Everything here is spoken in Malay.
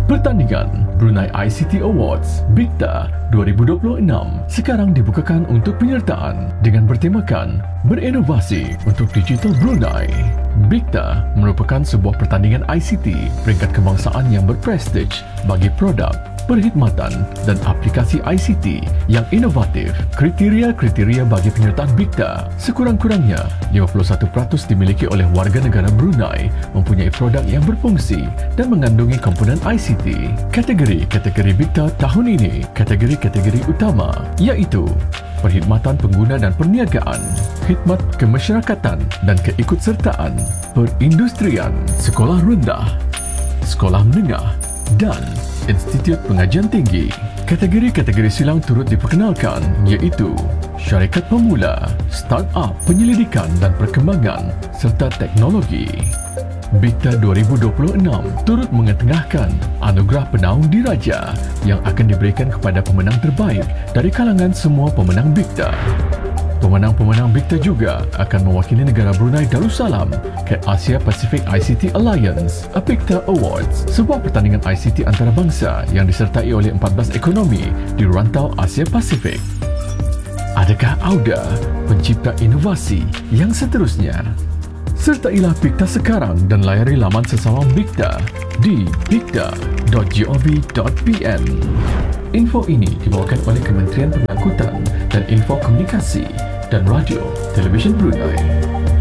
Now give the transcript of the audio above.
Pertandingan Brunei ICT Awards BIKTA 2026 sekarang dibukakan untuk penyertaan dengan bertemakan Berinovasi untuk Digital Brunei. BIKTA merupakan sebuah pertandingan ICT peringkat kebangsaan yang berprestij bagi produk, perkhidmatan dan aplikasi ICT yang inovatif. Kriteria-kriteria bagi penyertaan BIKTA sekurang-kurangnya 51% dimiliki oleh warga negara Brunei mempunyai produk yang berfungsi dan mengandungi komponen ICT. Kategori-kategori BIKTA tahun ini, kategori-kategori utama iaitu perkhidmatan pengguna dan perniagaan, khidmat kemasyarakatan dan keikutsertaan, perindustrian, sekolah rendah, sekolah menengah dan Institut Pengajian Tinggi. Kategori-kategori silang turut diperkenalkan iaitu syarikat pemula, startup, penyelidikan dan perkembangan serta teknologi. BIKTA 2026 turut mengetengahkan anugerah penaung diraja yang akan diberikan kepada pemenang terbaik dari kalangan semua pemenang BIKTA. Pemenang-pemenang BIKTA juga akan mewakili negara Brunei Darussalam ke Asia Pacific ICT Alliance BIKTA Awards, sebuah pertandingan ICT antarabangsa yang disertai oleh 14 ekonomi di rantau Asia Pasifik. Adakah Auda pencipta inovasi yang seterusnya? Sertailah BIKTA sekarang dan layari laman sesawang BIKTA di bikta.gov.pm. Info ini dibawakan oleh Kementerian Pengangkutan dan Info Komunikasi dan Radio Televisyen Brunei.